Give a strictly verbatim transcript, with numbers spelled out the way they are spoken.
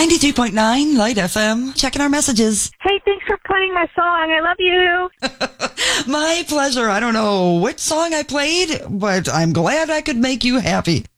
ninety-three point nine Light F M. Checking our messages. Hey, thanks for playing my song. I love you. My pleasure. I don't know which song I played, but I'm glad I could make you happy.